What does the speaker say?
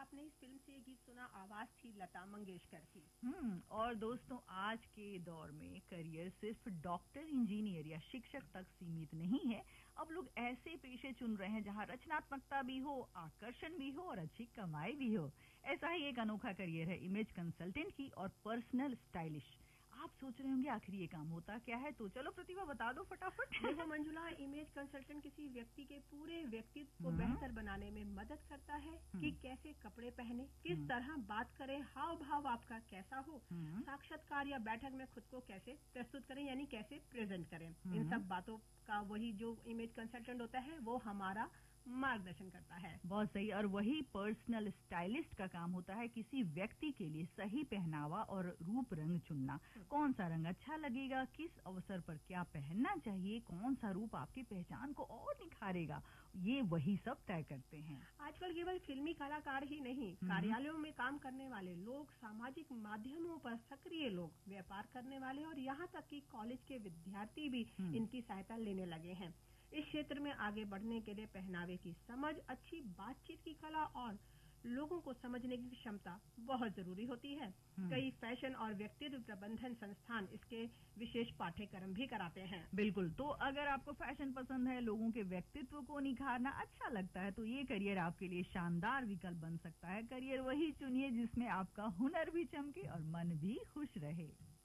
आपने इस फिल्म से ये गीत सुना, आवाज थी लता मंगेशकर की। और दोस्तों, आज के दौर में करियर सिर्फ डॉक्टर, इंजीनियर या शिक्षक तक सीमित नहीं है। अब लोग ऐसे पेशे चुन रहे हैं जहां रचनात्मकता भी हो, आकर्षण भी हो और अच्छी कमाई भी हो। ऐसा ही एक अनोखा करियर है इमेज कंसल्टेंट की और पर्सनल स्टाइलिश। आप सोच रहे होंगे आखिर ये काम होता क्या है, तो चलो प्रतिभा बता दो फटाफट। देखो मंजुला, इमेज कंसल्टेंट किसी व्यक्ति के पूरे व्यक्तित्व को बेहतर बनाने में मदद करता है कि कैसे कपड़े पहने, किस तरह बात करें, हाव भाव आपका कैसा हो, साक्षात्कार या बैठक में खुद को कैसे प्रस्तुत करें, यानी कैसे प्रेजेंट करें। इन सब बातों का वही जो इमेज कंसल्टेंट होता है वो हमारा मार्गदर्शन करता है। बहुत सही। और वही पर्सनल स्टाइलिस्ट का काम होता है किसी व्यक्ति के लिए सही पहनावा और रूप रंग चुनना। कौन सा रंग अच्छा लगेगा, किस अवसर पर क्या पहनना चाहिए, कौन सा रूप आपकी पहचान को और निखारेगा, ये वही सब तय करते हैं। आजकल केवल फिल्मी कलाकार ही नहीं, कार्यालयों में काम करने वाले लोग, सामाजिक माध्यमों पर सक्रिय लोग, व्यापार करने वाले और यहाँ तक कि कॉलेज के विद्यार्थी भी इनकी सहायता लेने लगे हैं। इस क्षेत्र में आगे बढ़ने के लिए पहनावे की समझ, अच्छी बातचीत की कला और लोगों को समझने की क्षमता बहुत जरूरी होती है। कई फैशन और व्यक्तित्व प्रबंधन संस्थान इसके विशेष पाठ्यक्रम भी कराते हैं। बिल्कुल। तो अगर आपको फैशन पसंद है, लोगों के व्यक्तित्व को निखारना अच्छा लगता है, तो ये करियर आपके लिए शानदार विकल्प बन सकता है। करियर वही चुनिए जिसमें आपका हुनर भी चमके और मन भी खुश रहे।